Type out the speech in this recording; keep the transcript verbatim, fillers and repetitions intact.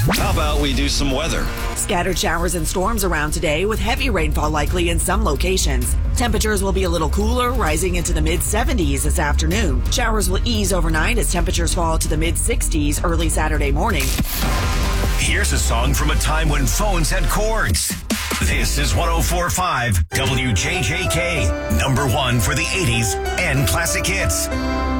How about we do some weather? Scattered showers and storms around today with heavy rainfall likely in some locations. Temperatures will be a little cooler, rising into the mid seventies this afternoon. Showers will ease overnight as temperatures fall to the mid sixties early Saturday morning. Here's a song from a time when phones had cords. This is one oh four point five W J J K, number one for the eighties and classic hits.